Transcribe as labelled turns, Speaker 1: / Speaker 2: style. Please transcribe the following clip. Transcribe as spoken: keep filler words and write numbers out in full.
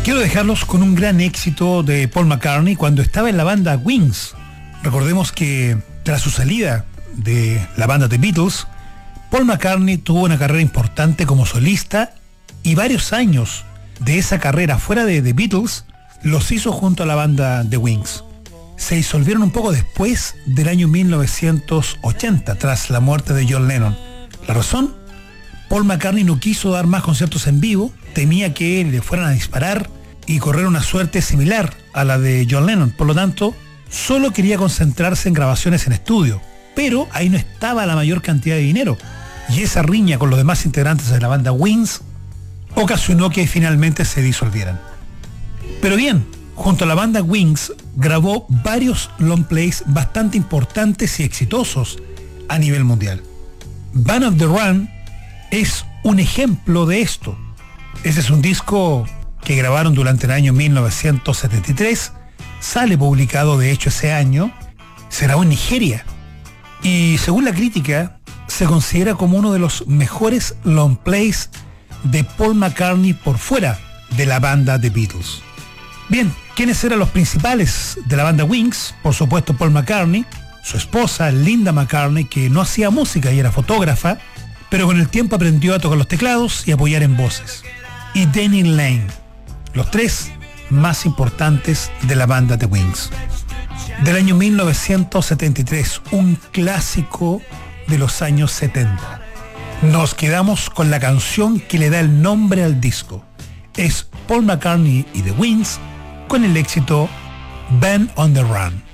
Speaker 1: Quiero dejarlos con un gran éxito de Paul McCartney cuando estaba en la banda Wings. Recordemos que tras su salida de la banda The Beatles, Paul McCartney tuvo una carrera importante como solista y varios años de esa carrera fuera de The Beatles los hizo junto a la banda The Wings. Se disolvieron un poco después del año mil novecientos ochenta, tras la muerte de John Lennon. ¿La razón? Paul McCartney no quiso dar más conciertos en vivo, temía que le fueran a disparar y correr una suerte similar a la de John Lennon. Por lo tanto, solo quería concentrarse en grabaciones en estudio, pero ahí no estaba la mayor cantidad de dinero. Y esa riña con los demás integrantes de la banda Wings ocasionó que finalmente se disolvieran. Pero bien, junto a la banda Wings grabó varios long plays bastante importantes y exitosos a nivel mundial. Band of the Run es un ejemplo de esto. Ese es un disco que grabaron durante el año mil novecientos setenta y tres, sale publicado de hecho ese año, se grabó en Nigeria y según la crítica se considera como uno de los mejores long plays de Paul McCartney por fuera de la banda The Beatles. Bien, ¿quiénes eran los principales de la banda Wings? Por supuesto Paul McCartney, su esposa Linda McCartney, que no hacía música y era fotógrafa, pero con el tiempo aprendió a tocar los teclados y apoyar en voces. Y Denny Laine, los tres más importantes de la banda The Wings. Del año mil novecientos setenta y tres, un clásico de los años setenta. Nos quedamos con la canción que le da el nombre al disco. Es Paul McCartney y The Wings con el éxito Band on the Run.